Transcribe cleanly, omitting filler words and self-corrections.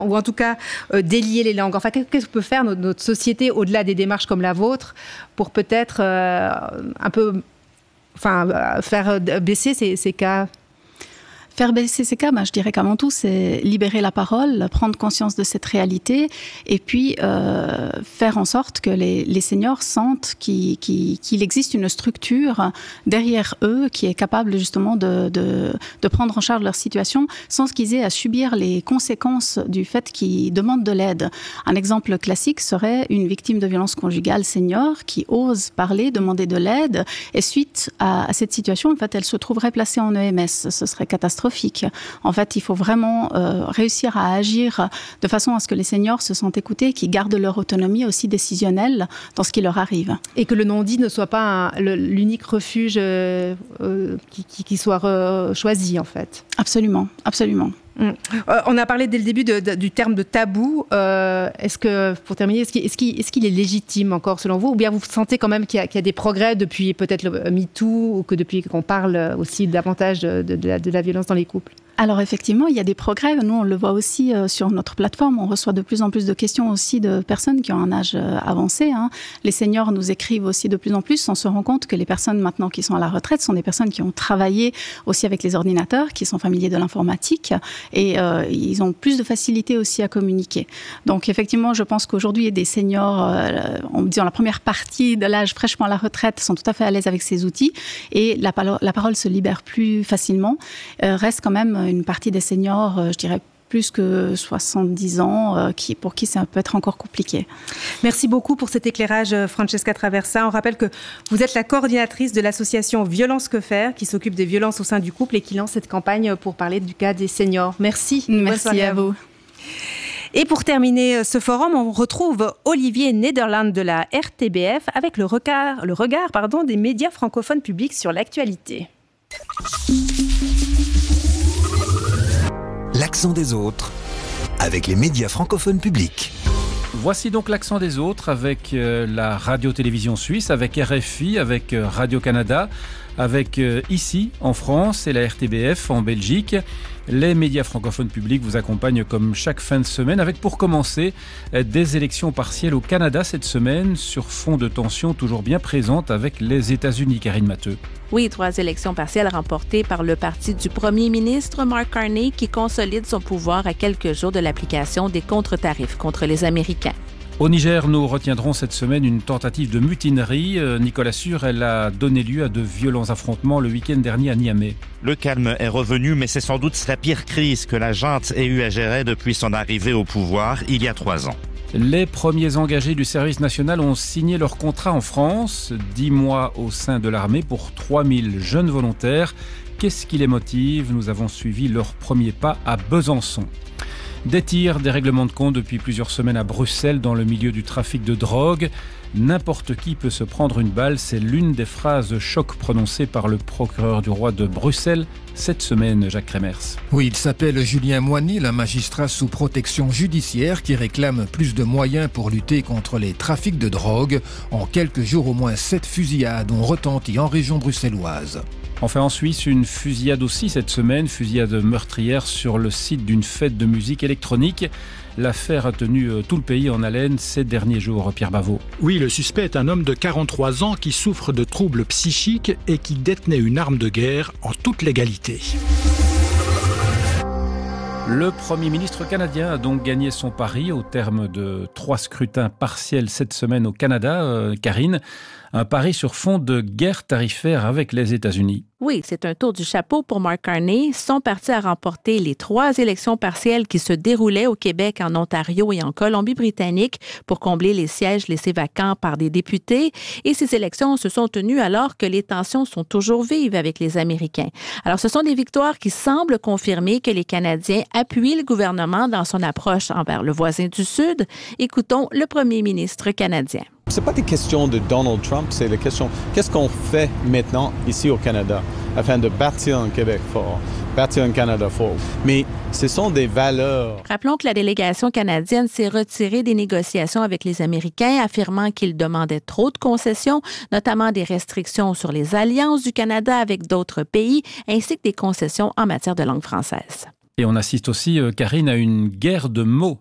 ou en tout cas délier les langues. Enfin, qu'est-ce que peut faire notre société au-delà des démarches comme la vôtre pour peut-être un peu faire baisser ces cas? Faire baisser ces cas, je dirais qu'avant tout, c'est libérer la parole, prendre conscience de cette réalité et puis faire en sorte que les seniors sentent qu'il existe une structure derrière eux qui est capable justement de prendre en charge leur situation sans qu'ils aient à subir les conséquences du fait qu'ils demandent de l'aide. Un exemple classique serait une victime de violence conjugale senior qui ose parler, demander de l'aide et suite à cette situation, en fait, elle se trouverait placée en EMS. Ce serait catastrophique. En fait, il faut vraiment réussir à agir de façon à ce que les seniors se sentent écoutés, qu'ils gardent leur autonomie aussi décisionnelle dans ce qui leur arrive. Et que le non-dit ne soit pas l'unique refuge qui soit choisi, en fait. Absolument, absolument. On a parlé dès le début du terme de tabou. Est-ce que, pour terminer, est-ce qu'il est légitime encore selon vous, ou bien vous sentez quand même qu'il y a des progrès depuis peut-être le MeToo, ou que depuis qu'on parle aussi davantage de la violence dans les couples? Alors effectivement, il y a des progrès. Nous, on le voit aussi sur notre plateforme. On reçoit de plus en plus de questions aussi de personnes qui ont un âge avancé. Les seniors nous écrivent aussi de plus en plus. On se rend compte que les personnes maintenant qui sont à la retraite sont des personnes qui ont travaillé aussi avec les ordinateurs, qui sont familiers de l'informatique et ils ont plus de facilité aussi à communiquer. Donc effectivement, je pense qu'aujourd'hui, il y a des seniors, on dit dans la première partie de l'âge fraîchement à la retraite, sont tout à fait à l'aise avec ces outils et la parole se libère plus facilement. Reste quand même une partie des seniors, je dirais plus que 70 ans, pour qui ça peut être encore compliqué. Merci beaucoup pour cet éclairage, Francesca Traversa. On rappelle que vous êtes la coordinatrice de l'association Violence Que Faire, qui s'occupe des violences au sein du couple et qui lance cette campagne pour parler du cas des seniors. Merci. Merci à vous. Et pour terminer ce forum, on retrouve Olivier Nederland de la RTBF avec le regard des médias francophones publics sur l'actualité. L'accent des autres, avec les médias francophones publics. Voici donc l'accent des autres avec la radio-télévision suisse, avec RFI, avec Radio-Canada, avec ici en France et la RTBF en Belgique. Les médias francophones publics vous accompagnent comme chaque fin de semaine avec pour commencer des élections partielles au Canada cette semaine sur fond de tensions toujours bien présentes avec les États-Unis. Karine Matteux. Oui, 3 élections partielles remportées par le parti du premier ministre Mark Carney qui consolide son pouvoir à quelques jours de l'application des contre-tarifs contre les Américains. Au Niger, nous retiendrons cette semaine une tentative de mutinerie. Nicolas Sûr, elle a donné lieu à de violents affrontements le week-end dernier à Niamey. Le calme est revenu, mais c'est sans doute la pire crise que la junte ait eu à gérer depuis son arrivée au pouvoir il y a 3 ans. Les premiers engagés du service national ont signé leur contrat en France. 10 mois au sein de l'armée pour 3000 jeunes volontaires. Qu'est-ce qui les motive? Nous avons suivi leurs premiers pas à Besançon. Des tirs, des règlements de compte depuis plusieurs semaines à Bruxelles dans le milieu du trafic de drogue. N'importe qui peut se prendre une balle, c'est l'une des phrases choc prononcées par le procureur du roi de Bruxelles cette semaine, Jacques Kremers. Oui, il s'appelle Julien Moigny, un magistrat sous protection judiciaire qui réclame plus de moyens pour lutter contre les trafics de drogue. En quelques jours, au moins 7 fusillades ont retenti en région bruxelloise. Enfin en Suisse, une fusillade aussi cette semaine, fusillade meurtrière sur le site d'une fête de musique électronique. L'affaire a tenu tout le pays en haleine ces derniers jours, Pierre Bavot. Oui, le suspect est un homme de 43 ans qui souffre de troubles psychiques et qui détenait une arme de guerre en toute légalité. Le Premier ministre canadien a donc gagné son pari au terme de 3 scrutins partiels cette semaine au Canada. Karine, un pari sur fond de guerre tarifaire avec les États-Unis. Oui, c'est un tour du chapeau pour Mark Carney. Son parti a remporté les 3 élections partielles qui se déroulaient au Québec, en Ontario et en Colombie-Britannique pour combler les sièges laissés vacants par des députés. Et ces élections se sont tenues alors que les tensions sont toujours vives avec les Américains. Alors, ce sont des victoires qui semblent confirmer que les Canadiens appuient le gouvernement dans son approche envers le voisin du Sud. Écoutons le premier ministre canadien. Ce n'est pas des questions de Donald Trump, c'est la question qu'est-ce qu'on fait maintenant ici au Canada afin de bâtir un Québec fort, bâtir un Canada fort. Mais ce sont des valeurs. Rappelons que la délégation canadienne s'est retirée des négociations avec les Américains, affirmant qu'ils demandaient trop de concessions, notamment des restrictions sur les alliances du Canada avec d'autres pays, ainsi que des concessions en matière de langue française. Et on assiste aussi, Karine, à une guerre de mots